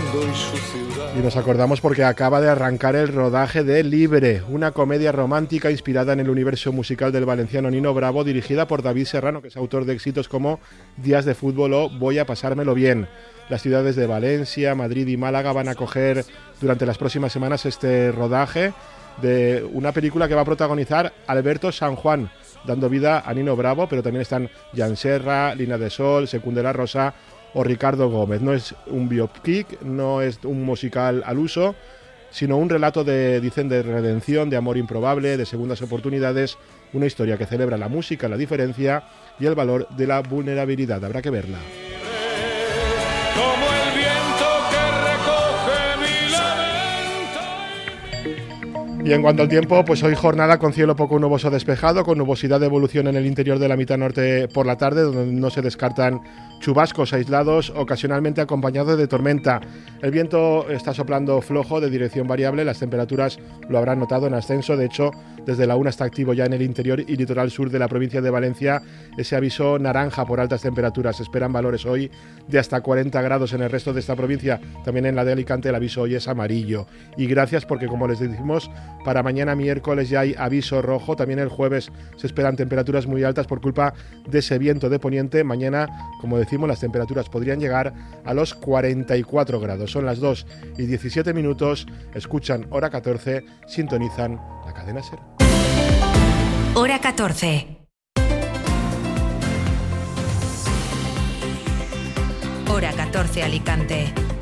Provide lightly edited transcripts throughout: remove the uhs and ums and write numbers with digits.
Y nos acordamos porque acaba de arrancar el rodaje de Libre, una comedia romántica inspirada en el universo musical del valenciano Nino Bravo, dirigida por David Serrano, que es autor de éxitos como Días de fútbol o Voy a pasármelo bien. Las ciudades de Valencia, Madrid y Málaga van a acoger durante las próximas semanas este rodaje de una película que va a protagonizar Alberto San Juan, dando vida a Nino Bravo, pero también están Jan Serra, Lina de Sol, Secundela Rosa o Ricardo Gómez. No es un biopic, no es un musical al uso, sino un relato de redención, de amor improbable, de segundas oportunidades, una historia que celebra la música, la diferencia y el valor de la vulnerabilidad. Habrá que verla. Como el viento que recoge mi lamento. Y en cuanto al tiempo, pues hoy jornada con cielo poco nuboso despejado, con nubosidad de evolución en el interior de la mitad norte por la tarde, donde no se descartan chubascos aislados, ocasionalmente acompañados de tormenta. El viento está soplando flojo, de dirección variable, las temperaturas lo habrán notado en ascenso. De hecho, desde la 1 está activo ya en el interior y litoral sur de la provincia de Valencia ese aviso naranja por altas temperaturas. Se esperan valores hoy de hasta 40 grados en el resto de esta provincia. También en la de Alicante el aviso hoy es amarillo. Y gracias porque, como les decimos, para mañana miércoles ya hay aviso rojo. También el jueves se esperan temperaturas muy altas por culpa de ese viento de poniente. Mañana, como decimos, las temperaturas podrían llegar a los 44 grados. Son las 2:17. Escuchan Hora 14, sintonizan la cadena SER. Hora 14. Hora 14 Alicante.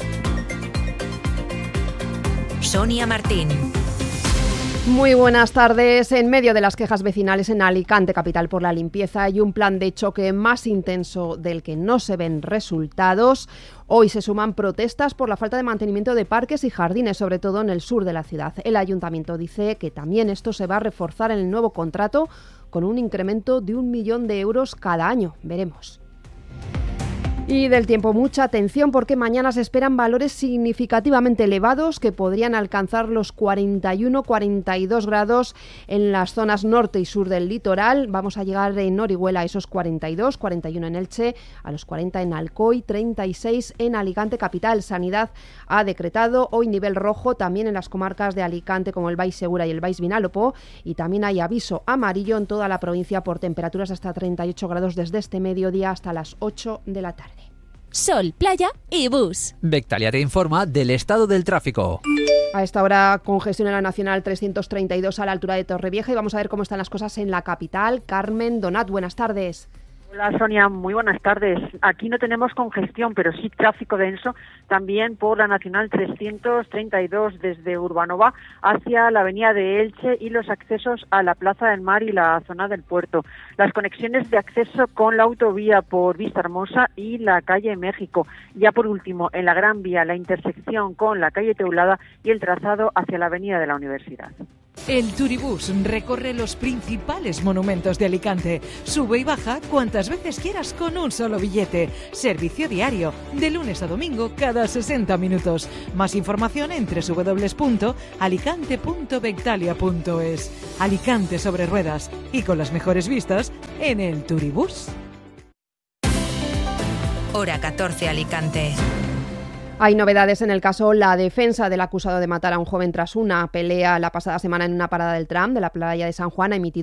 Sonia Martín. Muy buenas tardes. En medio de las quejas vecinales en Alicante, capital, por la limpieza y un plan de choque más intenso del que no se ven resultados, hoy se suman protestas por la falta de mantenimiento de parques y jardines, sobre todo en el sur de la ciudad. El ayuntamiento dice que también esto se va a reforzar en el nuevo contrato con un incremento de 1 millón de euros cada año. Veremos. Y del tiempo, mucha atención porque mañana se esperan valores significativamente elevados que podrían alcanzar los 41-42 grados en las zonas norte y sur del litoral. Vamos a llegar en Orihuela a esos 42, 41 en Elche, a los 40 en Alcoy, 36 en Alicante capital. Sanidad ha decretado hoy nivel rojo también en las comarcas de Alicante como el Baix Segura y el Baix Vinalopó, y también hay aviso amarillo en toda la provincia por temperaturas hasta 38 grados desde este mediodía hasta las 8 de la tarde. Sol, playa y bus. Bectalia te informa del estado del tráfico. A esta hora congestión en la Nacional 332 a la altura de Torrevieja, y vamos a ver cómo están las cosas en la capital. Carmen Donat, buenas tardes. Hola Sonia, muy buenas tardes. Aquí no tenemos congestión, pero sí tráfico denso, también por la Nacional 332 desde Urbanova hacia la avenida de Elche y los accesos a la Plaza del Mar y la zona del puerto. Las conexiones de acceso con la autovía por Vista Hermosa y la calle México. Ya por último, en la Gran Vía, la intersección con la calle Teulada y el trazado hacia la avenida de la Universidad. El Turibús recorre los principales monumentos de Alicante. Sube y baja cuantas veces quieras con un solo billete. Servicio diario, de lunes a domingo cada 60 minutos. Más información en www.alicante.bectalia.es. Alicante sobre ruedas y con las mejores vistas en el Turibús. Hora 14 Alicante. Hay novedades en el caso. La defensa del acusado de matar a un joven tras una pelea la pasada semana en una parada del tram de la playa de San Juan ha emitido